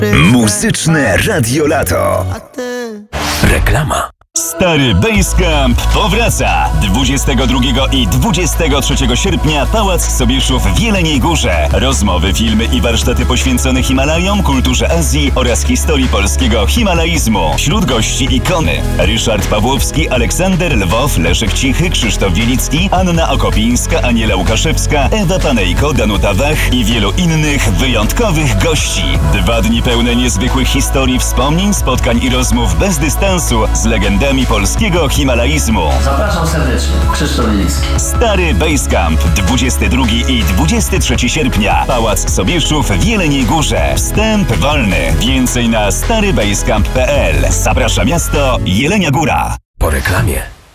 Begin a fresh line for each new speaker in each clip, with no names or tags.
Muzyczne Radio Lato. Reklama.
Stary Basecamp powraca! 22 i 23 sierpnia Pałac Sobieszów w Jeleniej Górze. Rozmowy, filmy i warsztaty poświęcone Himalajom, kulturze Azji oraz historii polskiego himalaizmu. Wśród gości ikony: Ryszard Pawłowski, Aleksander Lwow, Leszek Cichy, Krzysztof Wielicki, Anna Okopińska, Aniela Łukaszewska, Ewa Panejko, Danuta Wach i wielu innych wyjątkowych gości. 2 dni pełne niezwykłych historii, wspomnień, spotkań i rozmów bez dystansu z legendami polskiego himalaizmu.
Zapraszam serdecznie. Krzysztof Wielicki.
Stary Basecamp, 22 i 23 sierpnia. Pałac Sobieszów w Jeleniej Górze. Wstęp wolny. Więcej na starybasecamp.pl. Zaprasza miasto Jelenia Góra.
Po reklamie.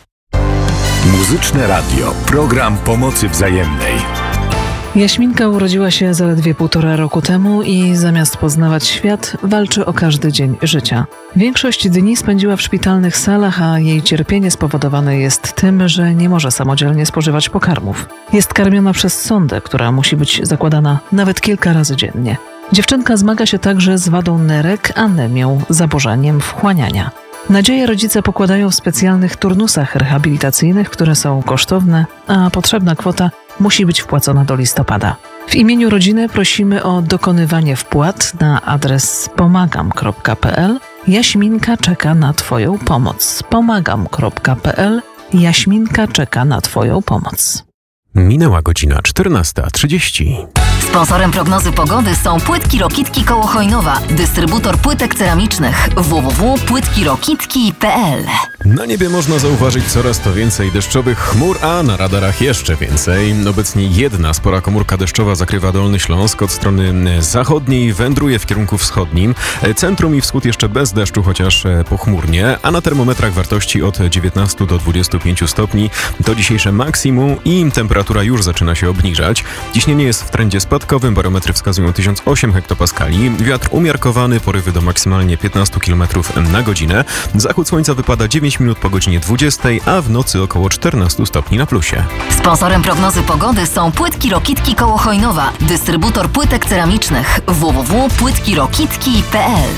Muzyczne Radio. Program pomocy wzajemnej.
Jaśminka urodziła się zaledwie 1,5 roku temu i zamiast poznawać świat, walczy o każdy dzień życia. Większość dni spędziła w szpitalnych salach, a jej cierpienie spowodowane jest tym, że nie może samodzielnie spożywać pokarmów. Jest karmiona przez sondę, która musi być zakładana nawet kilka razy dziennie. Dziewczynka zmaga się także z wadą nerek, anemią, zaburzeniem wchłaniania. Nadzieję rodzice pokładają w specjalnych turnusach rehabilitacyjnych, które są kosztowne, a potrzebna kwota musi być wpłacona do listopada. W imieniu rodziny prosimy o dokonywanie wpłat na adres pomagam.pl. Jaśminka czeka na Twoją pomoc. pomagam.pl. Jaśminka czeka na Twoją pomoc.
Minęła godzina 14:30.
Sponsorem prognozy pogody są Płytki Rokitki koło Chojnowa, dystrybutor płytek ceramicznych www.płytkirokitki.pl.
Na niebie można zauważyć coraz to więcej deszczowych chmur, a na radarach jeszcze więcej. Obecnie jedna spora komórka deszczowa zakrywa Dolny Śląsk. Od strony zachodniej wędruje w kierunku wschodnim. Centrum i wschód jeszcze bez deszczu, chociaż pochmurnie, a na termometrach wartości od 19 do 25 stopni. To dzisiejsze maksimum i temperatura już zaczyna się obniżać. Ciśnienie jest w trendzie spadkowym, barometry wskazują 1008 hektopaskali. Wiatr umiarkowany, porywy do maksymalnie 15 km na godzinę. Zachód słońca wypada 9 minut po godzinie 20, a w nocy około 14 stopni na plusie.
Sponsorem prognozy pogody są Płytki Rokitki koło Chojnowa, dystrybutor płytek ceramicznych www.płytkirokitki.pl.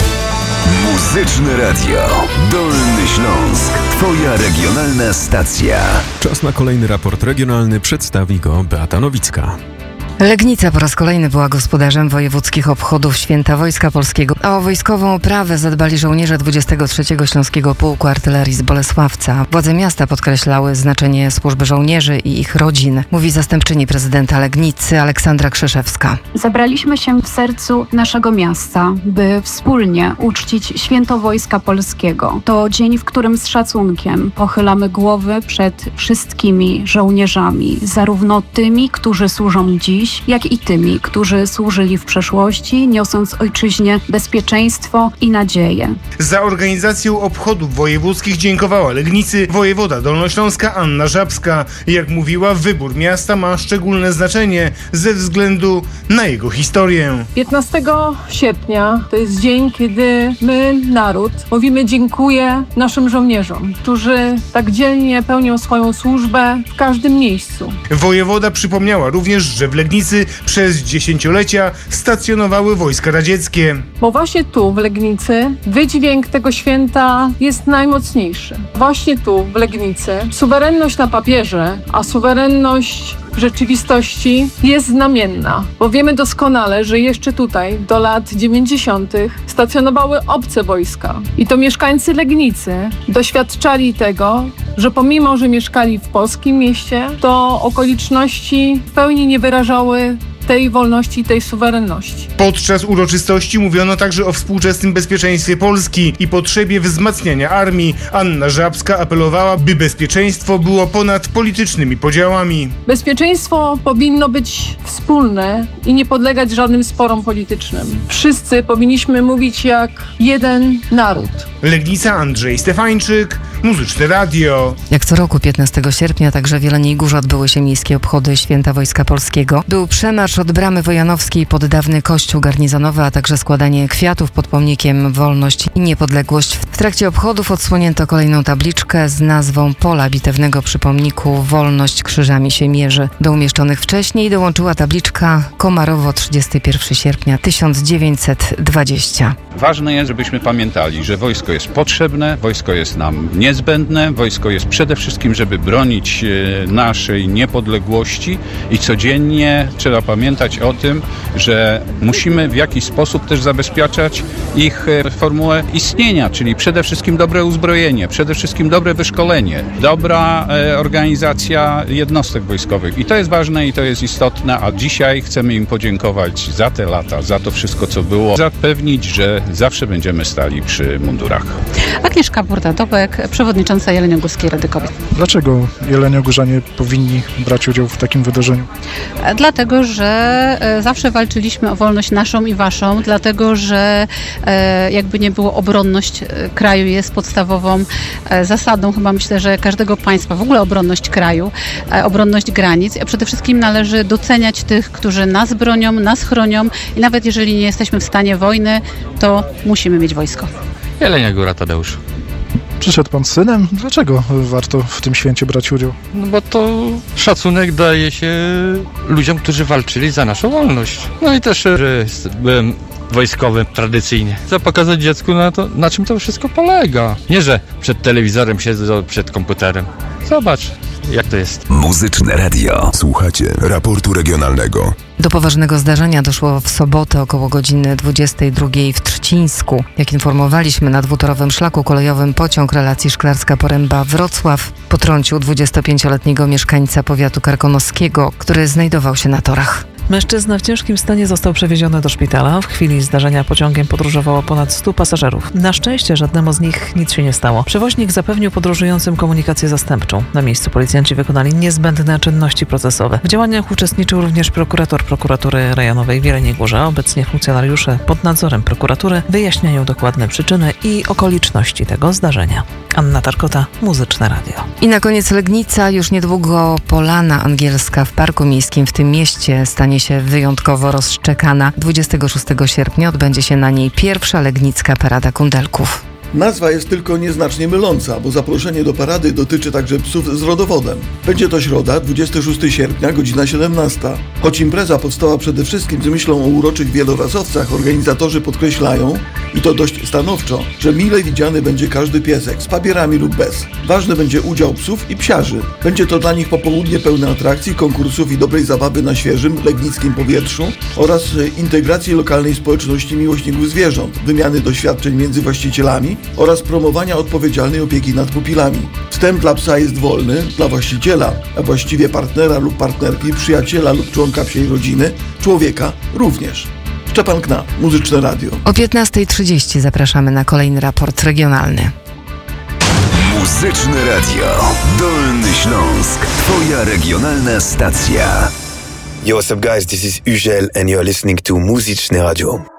Muzyczne Radio. Dolny Śląsk. Twoja regionalna stacja.
Czas na kolejny raport regionalny, przedstawi go Beata Nowicka.
Legnica po raz kolejny była gospodarzem wojewódzkich obchodów Święta Wojska Polskiego, a o wojskową oprawę zadbali żołnierze 23. Śląskiego Pułku Artylerii z Bolesławca. Władze miasta podkreślały znaczenie służby żołnierzy i ich rodzin, mówi zastępczyni prezydenta Legnicy Aleksandra Krzyszewska.
Zebraliśmy się w sercu naszego miasta, by wspólnie uczcić Święto Wojska Polskiego. To dzień, w którym z szacunkiem pochylamy głowy przed wszystkimi żołnierzami, zarówno tymi, którzy służą dziś, jak i tymi, którzy służyli w przeszłości, niosąc ojczyźnie bezpieczeństwo i nadzieję.
Za organizację obchodów wojewódzkich dziękowała Legnicy wojewoda dolnośląska Anna Żabska. Jak mówiła, wybór miasta ma szczególne znaczenie ze względu na jego historię.
15 sierpnia to jest dzień, kiedy my, naród, mówimy dziękuję naszym żołnierzom, którzy tak dzielnie pełnią swoją służbę w każdym miejscu.
Wojewoda przypomniała również, że w Legnicy przez dziesięciolecia stacjonowały wojska radzieckie.
Bo właśnie tu, w Legnicy, wydźwięk tego święta jest najmocniejszy. Właśnie tu, w Legnicy, suwerenność na papierze, a suwerenność w rzeczywistości jest znamienna, bo wiemy doskonale, że jeszcze tutaj do lat 90. stacjonowały obce wojska i to mieszkańcy Legnicy doświadczali tego, że pomimo, że mieszkali w polskim mieście, to okoliczności w pełni nie wyrażały tej wolności, tej suwerenności.
Podczas uroczystości mówiono także o współczesnym bezpieczeństwie Polski i potrzebie wzmacniania armii. Anna Żabska apelowała, by bezpieczeństwo było ponad politycznymi podziałami.
Bezpieczeństwo powinno być wspólne i nie podlegać żadnym sporom politycznym. Wszyscy powinniśmy mówić jak jeden naród.
Legnica, Andrzej Stefańczyk, Muzyczne Radio.
Jak co roku 15 sierpnia także w Jeleniej Górze odbyły się miejskie obchody Święta Wojska Polskiego. Był przemarsz od Bramy Wojanowskiej pod dawny kościół garnizonowy, a także składanie kwiatów pod pomnikiem Wolność i Niepodległość. W trakcie obchodów odsłonięto kolejną tabliczkę z nazwą Pola Bitewnego przy pomniku Wolność krzyżami się mierzy. Do umieszczonych wcześniej dołączyła tabliczka Komarowo 31 sierpnia 1920.
Ważne jest, żebyśmy pamiętali, że wojsko jest potrzebne, wojsko jest nam niezbędne, wojsko jest przede wszystkim, żeby bronić naszej niepodległości i codziennie trzeba pamiętać o tym, że musimy w jakiś sposób też zabezpieczać ich formułę istnienia, czyli przede wszystkim dobre uzbrojenie, przede wszystkim dobre wyszkolenie, dobra organizacja jednostek wojskowych. I to jest ważne i to jest istotne, a dzisiaj chcemy im podziękować za te lata, za to wszystko, co było, zapewnić, że zawsze będziemy stali przy mundurach.
Agnieszka Burda-Dobek, przewodnicząca Jeleniogórskiej Rady Kobiet.
Dlaczego jeleniogórzanie powinni brać udział w takim wydarzeniu?
Dlatego, że zawsze walczyliśmy o wolność naszą i waszą, dlatego, że jakby nie było, obronność kraju jest podstawową zasadą, chyba myślę, że każdego państwa, w ogóle obronność kraju, obronność granic. Przede wszystkim należy doceniać tych, którzy nas bronią, nas chronią i nawet jeżeli nie jesteśmy w stanie wojny, to musimy mieć wojsko.
Jelenia Góra, Tadeusz.
Przyszedł pan z synem? Dlaczego warto w tym święcie brać udział?
No bo to szacunek daje się ludziom, którzy walczyli za naszą wolność. No i też, że byłem wojskowym tradycyjnie. Chcę pokazać dziecku na czym to wszystko polega. Nie, że przed telewizorem siedzę, przed komputerem. Zobacz, jak to jest.
Muzyczne Radio. Słuchacie raportu regionalnego.
Do poważnego zdarzenia doszło w sobotę około godziny 22 w Trzcińsku. Jak informowaliśmy, na dwutorowym szlaku kolejowym pociąg relacji Szklarska-Poręba-Wrocław potrącił 25-letniego mieszkańca powiatu karkonoskiego, który znajdował się na torach.
Mężczyzna w ciężkim stanie został przewieziony do szpitala. W chwili zdarzenia pociągiem podróżowało ponad 100 pasażerów. Na szczęście żadnemu z nich nic się nie stało. Przewoźnik zapewnił podróżującym komunikację zastępczą. Na miejscu policjanci wykonali niezbędne czynności procesowe. W działaniach uczestniczył również prokurator Prokuratury Rejonowej w Jeleniej Górze. Obecnie funkcjonariusze pod nadzorem prokuratury wyjaśniają dokładne przyczyny i okoliczności tego zdarzenia. Anna Tarkota, Muzyczne Radio.
I na koniec Legnica. Już niedługo Polana Angielska w Parku Miejskim w tym mieście stanie się wyjątkowo rozszczekana. 26 sierpnia odbędzie się na niej pierwsza legnicka parada kundelków.
Nazwa jest tylko nieznacznie myląca, bo zaproszenie do parady dotyczy także psów z rodowodem. Będzie to środa, 26 sierpnia, godzina 17. Choć impreza powstała przede wszystkim z myślą o uroczych wielorasowcach, organizatorzy podkreślają, i to dość stanowczo, że mile widziany będzie każdy piesek, z papierami lub bez. Ważny będzie udział psów i psiarzy. Będzie to dla nich popołudnie pełne atrakcji, konkursów i dobrej zabawy na świeżym, legnickim powietrzu oraz integracji lokalnej społeczności miłośników zwierząt, wymiany doświadczeń między właścicielami oraz promowania odpowiedzialnej opieki nad pupilami. Wstęp dla psa jest wolny, dla właściciela, a właściwie partnera lub partnerki, przyjaciela lub członka psiej rodziny, człowieka również. Szczepan Knap, Muzyczne Radio.
O 15:30 zapraszamy na kolejny raport regionalny.
Muzyczne Radio. Dolny Śląsk. Twoja regionalna stacja.
Yo, what's up guys? This is Ugel and you're listening to Muzyczne Radio.